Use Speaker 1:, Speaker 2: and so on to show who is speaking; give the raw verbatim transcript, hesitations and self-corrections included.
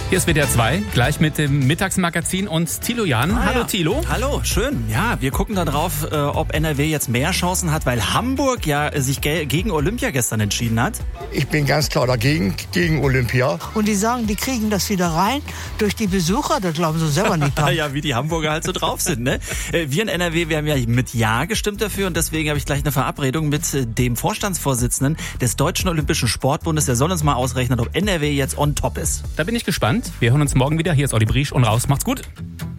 Speaker 1: Hier ist W D R zwei, gleich mit dem Mittagsmagazin und Thilo Jahn.
Speaker 2: Ah,
Speaker 1: Hallo
Speaker 2: ja.
Speaker 1: Thilo.
Speaker 2: Hallo, schön. Ja, wir gucken da drauf, äh, ob N R W jetzt mehr Chancen hat, weil Hamburg ja äh, sich ge- gegen Olympia gestern entschieden hat.
Speaker 3: Ich bin ganz klar dagegen, gegen Olympia.
Speaker 4: Und die sagen, die kriegen das wieder rein durch die Besucher, das glauben sie selber nicht dran.
Speaker 2: Ja, wie die Hamburger halt so drauf sind, ne? Äh, wir in N R W, wir haben ja mit Ja gestimmt dafür und deswegen habe ich gleich eine Verabredung mit äh, dem Vorstandsvorsitzenden des Deutschen Olympischen Sportbundes. Der soll uns mal ausrechnen, ob N R W jetzt on top ist.
Speaker 1: Da bin ich gespannt. Wir hören uns morgen wieder. Hier ist Olli Briesch und raus. Macht's gut.